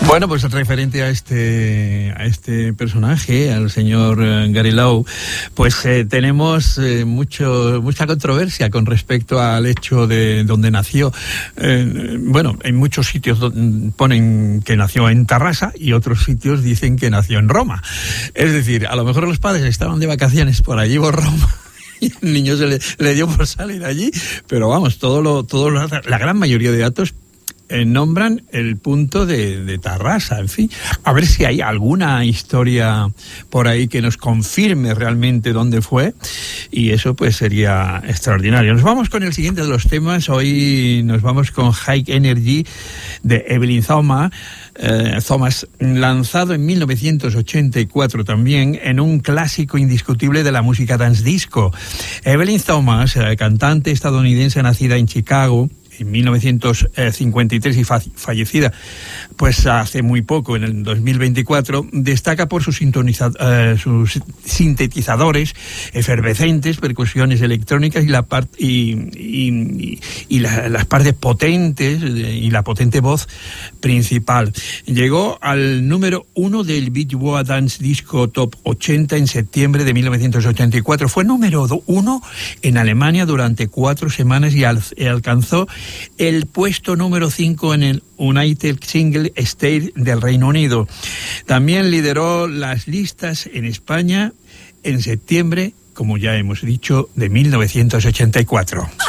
Bueno, pues referente a este personaje, al señor Gary Lowe, pues tenemos mucha controversia con respecto al hecho de donde nació. Bueno, en muchos sitios ponen que nació en Tarrasa y otros sitios dicen que nació en Roma. Es decir, a lo mejor los padres estaban de vacaciones por allí por Roma y el niño le dio por salir allí, pero vamos, la gran mayoría de datos nombran el punto de Tarrasa. En fin, a ver si hay alguna historia por ahí que nos confirme realmente dónde fue, y eso pues sería extraordinario. Nos vamos con el siguiente de los temas. Hoy nos vamos con High Energy de Evelyn Thomas, lanzado en 1984 también, en un clásico indiscutible de la música dance disco. Evelyn Thomas, cantante estadounidense nacida en Chicago en 1953 y fallecida pues hace muy poco, en el 2024, destaca por sus sintetizadores efervescentes, percusiones electrónicas y las partes potentes y la potente voz principal. Llegó al número 1 del Billboard Dance Disco Top 80 en septiembre de 1984. Fue número 1 en Alemania durante 4 semanas y alcanzó el puesto número 5 en el United Single State del Reino Unido. También lideró las listas en España en septiembre, como ya hemos dicho, de 1984.